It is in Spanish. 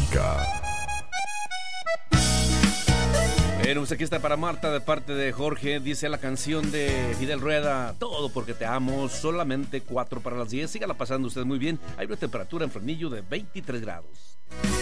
música. Bueno, pues aquí está para Marta de parte de Jorge. Dice la canción de Fidel Rueda: todo porque te amo, solamente 4 para las 10. Sígala pasando usted muy bien. Hay una temperatura en Fresnillo de 23 grados.